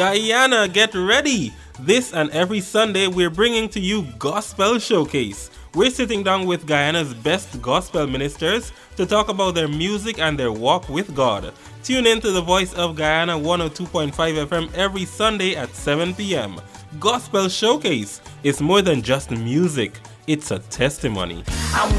Guyana, get ready! This and every Sunday we're bringing to you Gospel Showcase. We're sitting down with Guyana's best gospel ministers to talk about their music and their walk with God. Tune in to the Voice of Guyana 102.5 FM every Sunday at 7 p.m. Gospel Showcase is more than just music, it's a testimony. I'm